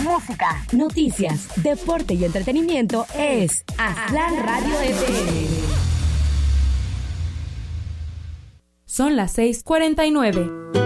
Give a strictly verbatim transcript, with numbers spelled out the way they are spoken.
música, noticias, deporte y entretenimiento es Aztlán Radio F M. Son las seis cuarenta y nueve.